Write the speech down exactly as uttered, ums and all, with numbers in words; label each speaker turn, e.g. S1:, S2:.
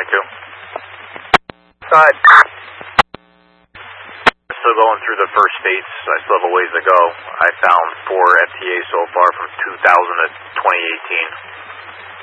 S1: two.
S2: Side.
S1: Still going through the first states. I still have a ways to go. I found four F T A so far from two thousand to twenty eighteen.